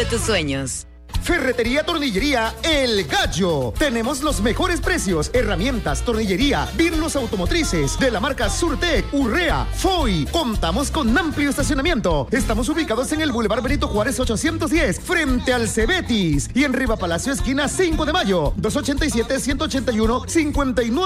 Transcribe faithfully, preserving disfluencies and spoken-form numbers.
de tus sueños. Ferretería Tornillería El Gallo. Tenemos los mejores precios, herramientas, tornillería, virlos automotrices de la marca Surtec, Urrea, Foy. Contamos con amplio estacionamiento. Estamos ubicados en el Boulevard Benito Juárez ochocientos diez, frente al Cebetis. Y en Riva Palacio, esquina cinco de mayo, dos ochenta y siete, ciento ochenta y uno, cincuenta y nueve.